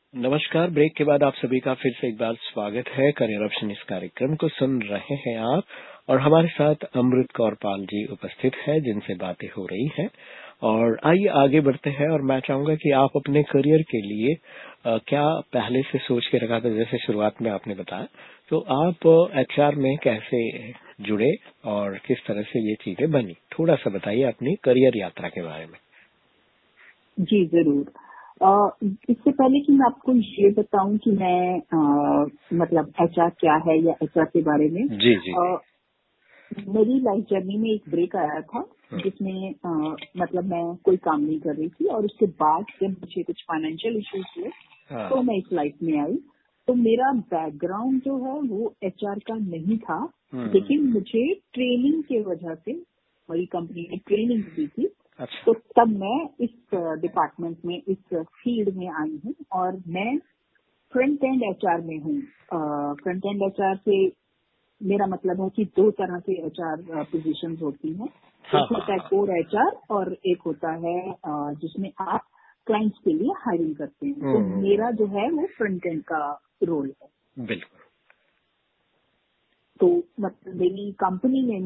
नमस्कार। ब्रेक के बाद आप सभी का फिर से एक बार स्वागत है। करियर ऑप्शन इस कार्यक्रम को सुन रहे हैं आप, और हमारे साथ अमृत कौर पाल जी उपस्थित है जिनसे बातें हो रही हैं। और आइए आगे बढ़ते हैं, और मैं चाहूंगा कि आप अपने करियर के लिए क्या पहले से सोच के रखा था, जैसे शुरुआत में आपने बताया, तो आप एचआर में कैसे जुड़े और किस तरह से ये चीजें बनी, थोड़ा सा बताइए अपनी करियर यात्रा के बारे में। जी जरूर। इससे पहले कि मैं आपको ये बताऊं कि मैं मतलब एचआर क्या है या एचआर के बारे में, जी जी। मेरी लाइफ जर्नी में एक ब्रेक आया था जिसमें मतलब मैं कोई काम नहीं कर रही थी, और उसके बाद जब मुझे कुछ फाइनेंशियल इश्यूज हुए तो मैं इस लाइफ में आई। तो मेरा बैकग्राउंड जो है वो एचआर का नहीं था, लेकिन मुझे ट्रेनिंग की वजह से मेरी कंपनी ने ट्रेनिंग दी थी। अच्छा। तो तब मैं इस डिपार्टमेंट में, इस फील्ड में आई हूँ, और मैं फ्रंट एंड एचआर में हूँ। फ्रंट एंड एचआर से मेरा मतलब है कि दो तरह से एचआर पोजीशंस होती हैं। एक होता है कोर एचआर, और एक होता है जिसमें आप क्लाइंट्स के लिए हायरिंग करते हैं। तो मेरा जो है वो फ्रंट एंड का रोल है। बिल्कुल। तो मतलब मेरी कंपनी ने